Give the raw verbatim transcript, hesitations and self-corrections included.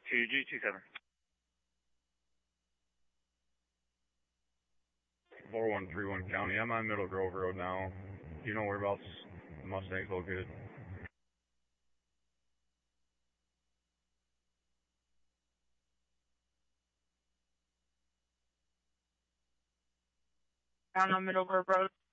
two G two seven. four one three one County. I'm on Middle Grove Road now. Do you know whereabouts the Mustang's located? Down on Middle Grove Road.